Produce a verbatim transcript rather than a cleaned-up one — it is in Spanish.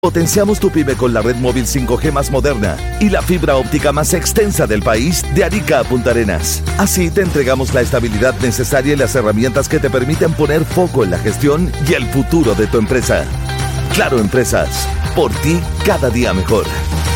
Potenciamos tu pyme con la red móvil cinco G más moderna y la fibra óptica más extensa del país de Arica a Punta Arenas. Así te entregamos la estabilidad necesaria y las herramientas que te permiten poner foco en la gestión y el futuro de tu empresa. Claro Empresas, por ti cada día mejor.